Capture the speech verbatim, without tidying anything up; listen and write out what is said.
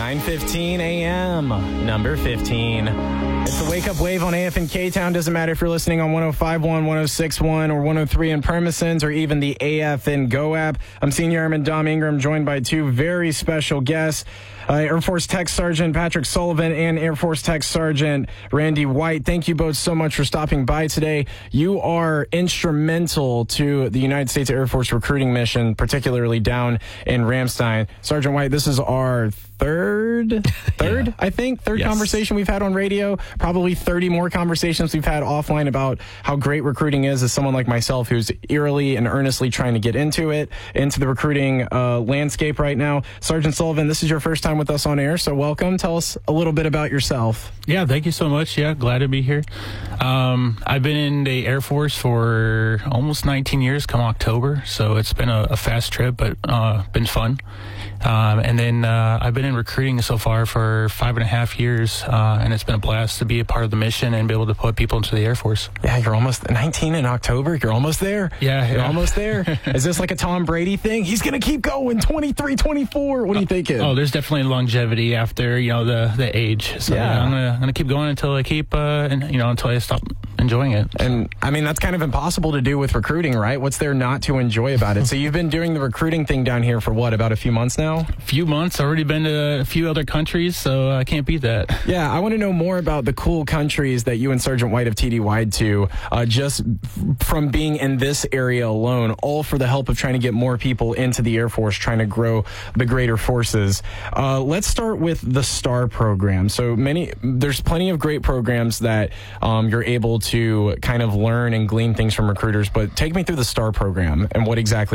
nine fifteen a.m., number fifteen. It's the Wake Up Wave on A F and K-Town. Doesn't matter if you're listening on one oh five point one, one oh six point one, or one oh three in Permisons, or even the A F N Go app. I'm Senior Airman Dom Ingram, joined by two very special guests, uh, Air Force Tech Sergeant Patrick Sullivan and Air Force Tech Sergeant Randy White. Thank you both so much for stopping by today. You are instrumental to the United States Air Force recruiting mission, particularly down in Ramstein. Sergeant White, this is our third, third, yeah. I think, third yes. conversation we've had on radio. Probably thirty more conversations we've had offline about how great recruiting is as someone like myself who's eerily and earnestly trying to get into it, into the recruiting uh, landscape right now. Sergeant Sullivan, this is your first time with us on air, so welcome. Tell us a little bit about yourself. Yeah, thank you so much. Yeah, glad to be here. Um, I've been in the Air Force for almost nineteen years come October, so it's been a, a fast trip, but uh, been fun. Um, and then uh, I've been in recruiting so far for five and a half years, uh, and it's been a blast to be a part of the mission and be able to put people into the Air Force. Yeah, you're almost nineteen in October. You're almost there. Yeah, you're yeah. almost there. Is this like a Tom Brady thing? He's going to keep going, twenty-three, twenty-four. What are you thinking? Oh, there's definitely longevity after, you know, the, the age. So yeah. yeah, I'm going to I'm gonna keep going until I keep, uh, and, you know, until I stop enjoying it. So. And, I mean, that's kind of impossible to do with recruiting, right? What's there not to enjoy about it? So you've been doing the recruiting thing down here for what, about a few months now? A few months. Already been to a few other countries, so I can't beat that. Yeah, I want to know more about the cool countries that you and Sergeant White have T D Y'd to, uh, just from being in this area alone, all for the help of trying to get more people into the Air Force, trying to grow the greater forces. Uh, let's start with the STAR program. So many, there's plenty of great programs that um, you're able to kind of learn and glean things from recruiters, but take me through the STAR program and what exactly